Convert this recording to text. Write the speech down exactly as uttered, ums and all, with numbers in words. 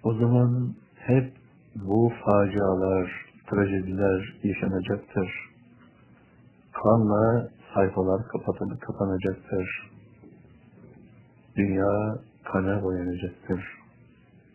O zaman hep bu facialar, trajediler yaşanacaktır. Kanla sayfalar kapatan, kapanacaktır. Dünya kana boyanacaktır.